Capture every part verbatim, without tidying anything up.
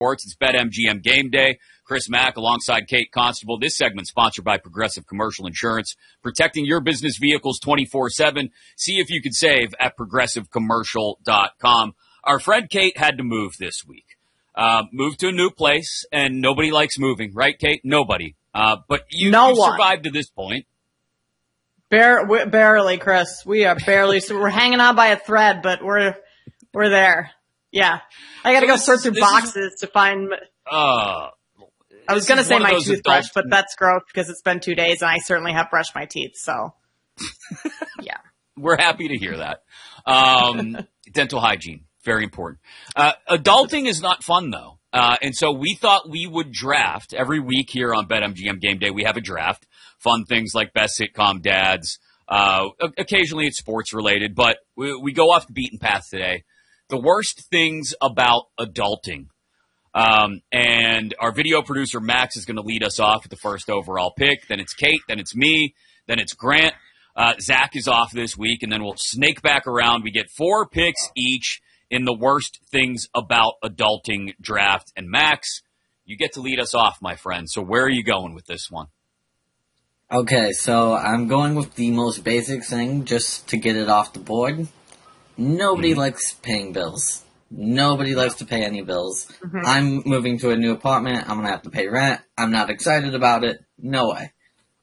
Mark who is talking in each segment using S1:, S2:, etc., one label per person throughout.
S1: Sports. It's BetMGM Game Day. Chris Mack alongside Kate Constable. This segment sponsored by Progressive Commercial Insurance, protecting your business vehicles twenty-four seven. See if you could save at progressive commercial dot com. Our friend Kate had to move this week. Uh, moved to a new place, and nobody likes moving, right, Kate? Nobody. Uh, but you,
S2: no
S1: you
S2: one.
S1: survived to this point.
S2: Bare, barely, Chris. We are barely. So we're hanging on by a thread, but we're we're there. Yeah, I got to so go
S1: this,
S2: sort through boxes is, to find.
S1: Uh,
S2: I was going to say my toothbrush,
S1: adult...
S2: but that's gross because it's been two days, and I certainly have brushed my teeth. So, yeah,
S1: we're happy to hear that. Um, dental hygiene, very important. Uh, adulting is not fun though, uh, and so we thought we would draft every week here on BetMGM Game Day. We have a draft, fun things like best sitcom dads. Uh, occasionally it's sports related, but we, we go off the beaten path today. The worst things about adulting. Um, and our video producer, Max, is going to lead us off with the first overall pick. Then it's Kate. Then it's me. Then it's Grant. Uh, Zach is off this week, and then we'll snake back around. We get four picks each in the worst things about adulting draft. And Max, you get to lead us off, my friend. So where are you going with this one?
S3: Okay, so I'm going with the most basic thing just to get it off the board. Nobody mm-hmm. likes paying bills. Nobody likes to pay any bills. Mm-hmm. I'm moving to a new apartment. I'm going to have to pay rent. I'm not excited about it. No way.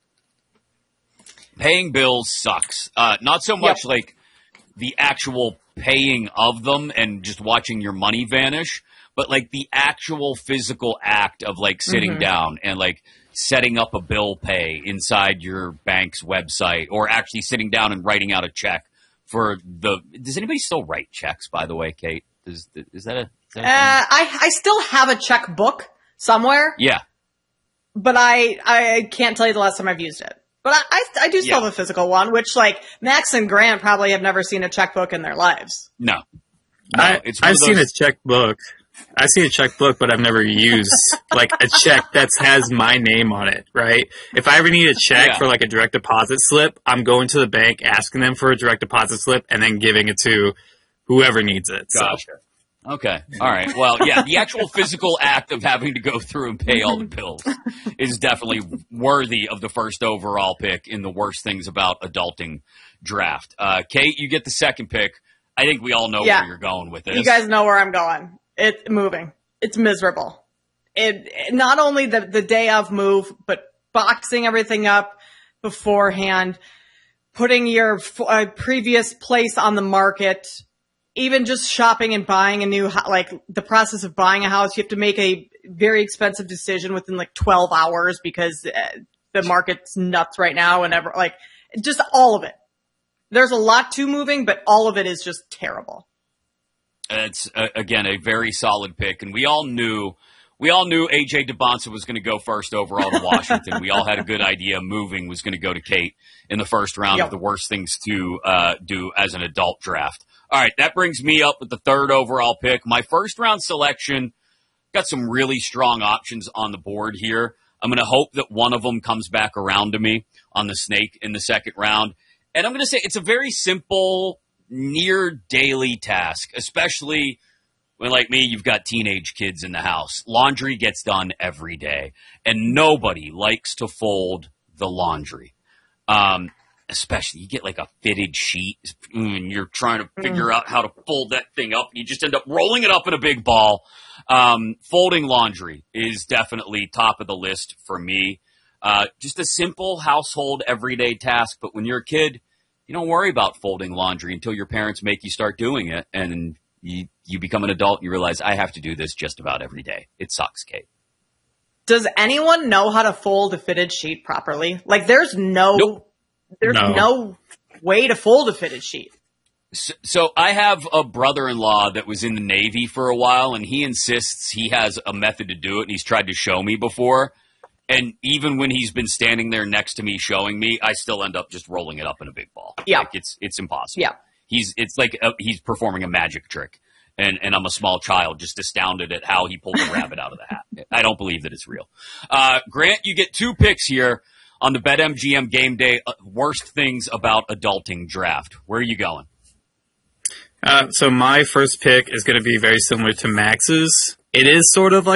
S1: Paying bills sucks. Uh, not so much yep. like the actual paying of them and just watching your money vanish, but like the actual physical act of like sitting mm-hmm. down and like setting up a bill pay inside your bank's website or actually sitting down and writing out a check for the – does anybody still write checks, by the way, Kate? Is, is that a, is that a
S2: uh, I, I still have a checkbook somewhere.
S1: Yeah.
S2: But I, I can't tell you the last time I've used it. But I, I, I do still yeah. have a physical one, which like Max and Grant probably have never seen a checkbook in their lives.
S1: No. no
S4: I,
S1: it's
S4: I've
S1: those...
S4: seen a checkbook. I've seen a checkbook, but I've never used like a check that has my name on it, right? If I ever need a check yeah. for like a direct deposit slip, I'm going to the bank, asking them for a direct deposit slip, and then giving it to whoever needs it.
S1: Gotcha. So. Okay. All right. Well, yeah, the actual physical act of having to go through and pay all the bills is definitely worthy of the first overall pick in the worst things about adulting draft. Uh, Kate, you get the second pick. I think we all know
S2: yeah.
S1: where you're going with this.
S2: You guys know where I'm going. It's moving. It's miserable. It, it not only the, the day of move, but boxing everything up beforehand, putting your uh, previous place on the market, even just shopping and buying a new, like the process of buying a house, you have to make a very expensive decision within like twelve hours because uh, the market's nuts right now and ever, like just all of it. There's a lot to moving, but all of it is just terrible.
S1: It's uh, again a very solid pick, and we all knew we all knew A J Debonsa was going to go first overall to Washington. We all had a good idea moving was going to go to Kate in the first round
S2: yep.
S1: of the worst things to uh, do as an adult draft. All right, that brings me up with the third overall pick. My first round selection got some really strong options on the board here. I'm going to hope that one of them comes back around to me on the snake in the second round. And I'm going to say it's a very simple, near daily task, especially when, like me, you've got teenage kids in the house. Laundry gets done every day, and nobody likes to fold the laundry. Um, especially, you get like a fitted sheet, and you're trying to figure out how to fold that thing up. You just end up rolling it up in a big ball. Um, folding laundry is definitely top of the list for me. Uh, just a simple household everyday task, but when you're a kid, you don't worry about folding laundry until your parents make you start doing it, and you, you become an adult and you realize, I have to do this just about every day. It sucks, Kate.
S2: Does anyone know how to fold a fitted sheet properly? Like, there's no,
S1: nope.
S2: there's no. no way to fold a fitted sheet.
S1: So, so I have a brother-in-law that was in the Navy for a while, and he insists he has a method to do it, and he's tried to show me before. And even when he's been standing there next to me showing me, I still end up just rolling it up in a big ball.
S2: Yeah.
S1: Like it's it's impossible.
S2: Yeah.
S1: He's it's like a, he's performing a magic trick. And and I'm a small child just astounded at how he pulled a rabbit out of the hat. I don't believe that it's real. Uh, Grant, you get two picks here on the BetMGM Game Day uh, worst things about adulting draft. Where are you going?
S4: Uh, so my first pick is going to be very similar to Max's. it is sort of like